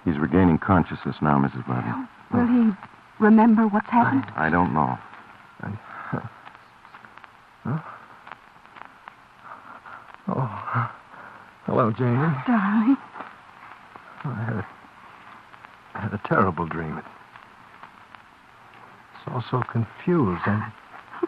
He's regaining consciousness now, Mrs. Gladden. Will he remember what's happened? I don't know. Oh, hello, Janie. Darling. I had a terrible dream. It's all so confused.